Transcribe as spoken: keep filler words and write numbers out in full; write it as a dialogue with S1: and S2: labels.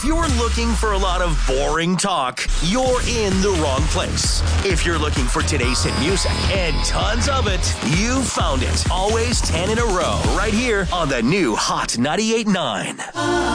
S1: If you're looking for a lot of boring talk, you're in the wrong place. If you're looking for today's hit music and tons of it, you found it. Always ten in a row right here on the new Hot ninety-eight point nine.